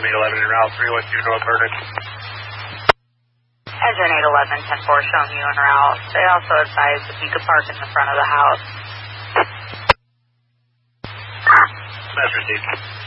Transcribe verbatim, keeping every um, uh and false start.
I'm eight eleven in route three one two North Vernon. Engine eight eleven, ten four showing you en route. They also advised if you could park in the front of the house. That's received.